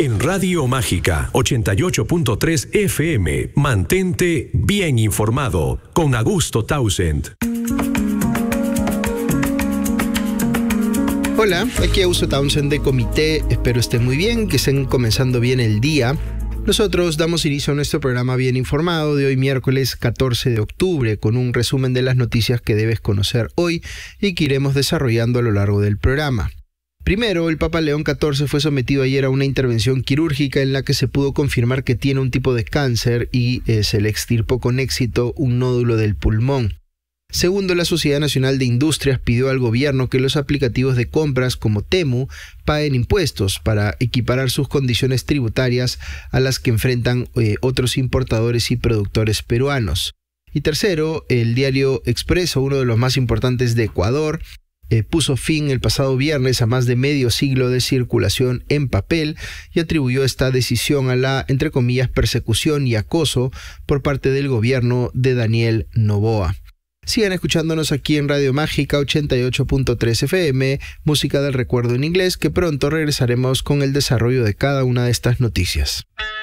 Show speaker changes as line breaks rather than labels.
En Radio Mágica 88.3 FM, mantente bien informado con Augusto Townsend.
Hola, aquí Augusto Townsend de Comité. Espero estén muy bien, que estén comenzando bien el día. Nosotros damos inicio a nuestro programa Bien Informado de hoy miércoles 14 de octubre con un resumen de las noticias que debes conocer hoy y que iremos desarrollando a lo largo del programa. Primero, el Papa León XIV fue sometido ayer a una intervención quirúrgica en la que se pudo confirmar que tiene un tipo de cáncer y se le extirpó con éxito un nódulo del pulmón. Segundo, la Sociedad Nacional de Industrias pidió al gobierno que los aplicativos de compras como Temu paguen impuestos para equiparar sus condiciones tributarias a las que enfrentan otros importadores y productores peruanos. Y tercero, el diario Expreso, uno de los más importantes de Ecuador, puso fin el pasado viernes a más de medio siglo de circulación en papel y atribuyó esta decisión a la, entre comillas, persecución y acoso por parte del gobierno de Daniel Noboa. Sigan escuchándonos aquí en Radio Mágica 88.3 FM, música del recuerdo en inglés, que pronto regresaremos con el desarrollo de cada una de estas noticias.